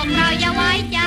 วกเราอย่าไว้ใจ